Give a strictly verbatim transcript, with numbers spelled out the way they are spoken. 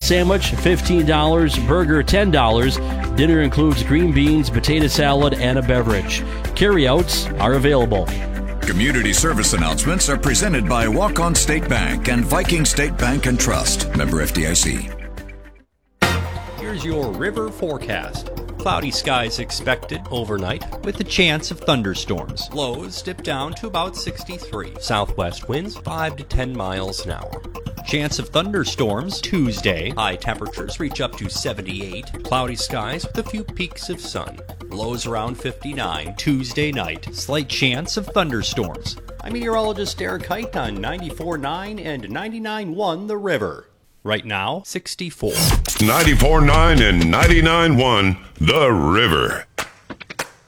sandwich, fifteen dollars. Burger, ten dollars. Dinner includes green beans, potato salad, and a beverage. Carryouts are available. Community service announcements are presented by Walk-On State Bank and Viking State Bank and Trust. Member F D I C. Here's your river forecast. Cloudy skies expected overnight with a chance of thunderstorms. Lows dip down to about sixty-three. Southwest winds five to ten miles an hour. Chance of thunderstorms Tuesday. High temperatures reach up to seventy-eight. Cloudy skies with a few peaks of sun. Lows around fifty-nine. Tuesday night. Slight chance of thunderstorms. I'm meteorologist Eric Height on ninety-four point nine and ninety-nine point one The River. Right now, sixty-four. ninety-four point nine and ninety-nine point one The River.